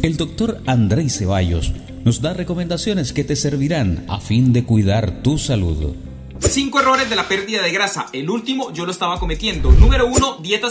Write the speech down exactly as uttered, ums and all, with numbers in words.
El doctor Andrei Ceballos nos da recomendaciones que te servirán a fin de cuidar tu salud. Cinco errores de la pérdida de grasa. El último yo lo estaba cometiendo. Número uno, dietas